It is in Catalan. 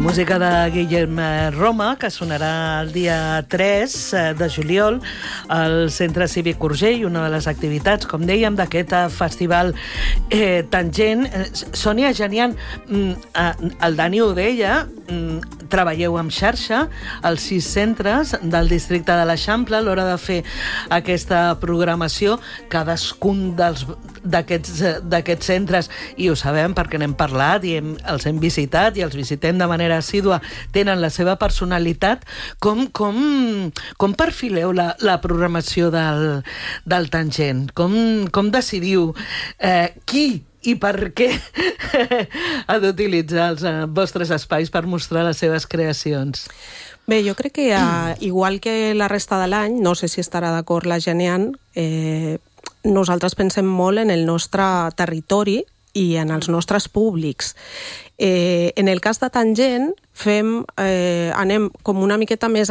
música de Guillem Roma, que sonarà el dia 3 de juliol al Centre Cívic Urgell, una de les activitats, com dèiem, d'aquest festival Tangent. Sònia Janian, el Dani ho deia, treballeu en xarxa als 6 centres del districte de l'Eixample a l'hora de fer aquesta programació. Cadascun d'aquests centres, i ho sabem perquè n'hem parlat i els hem visitat i els visitem de manera assídua, tenen la seva personalitat. Com perfileu la programació del Tangent? Com decidiu qui i per què ha d'utilitzar els vostres espais per mostrar les seves creacions? Bé, jo crec que igual que la resta de l'any, no sé si estarà d'acord la Janian, nosaltres pensem molt en el nostre territori i en els nostres públics. En el cas de Tangent anem com una miqueta més